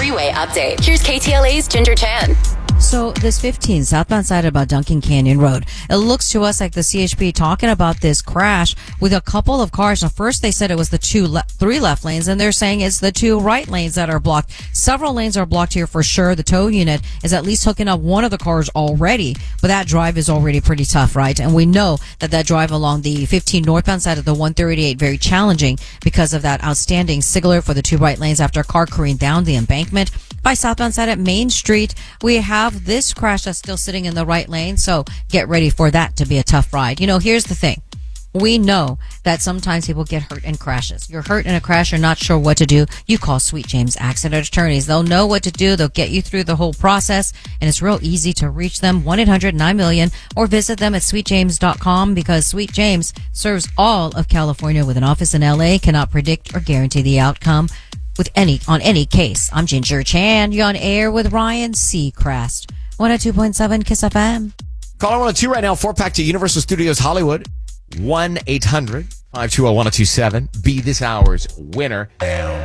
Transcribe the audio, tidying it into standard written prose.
Freeway update. Here's KTLA's Ginger Chan. So this 15 southbound side about Duncan Canyon Road, it looks to us like the CHP talking about this crash with a couple of cars. Now, first they said it was the three left lanes, and they're saying it's the two right lanes that are blocked. Several lanes are blocked here for sure. The tow unit is at least hooking up one of the cars already, but that drive is already pretty tough, right? And we know that drive along the 15 northbound side of the 138 very challenging because of that outstanding signaler for the two right lanes after a car careened down the embankment. By southbound side at Main Street, we have this crash that's still sitting in the right lane, so get ready for that to be a tough ride. You know, here's the thing. We know that sometimes people get hurt in crashes. You're hurt in a crash, you're not sure what to do. You call Sweet James Accident Attorneys. They'll know what to do. They'll get you through the whole process, and it's real easy to reach them, 1-800-9-MILLION, or visit them at sweetjames.com, because Sweet James serves all of California with an office in LA, cannot predict or guarantee the outcome on any case. I'm Ginger Chan. You're on air with Ryan Seacrest. 102.7 Kiss FM. Caller 102 right now, 4-pack to Universal Studios Hollywood. 1-800-520-1027. Be this hour's winner.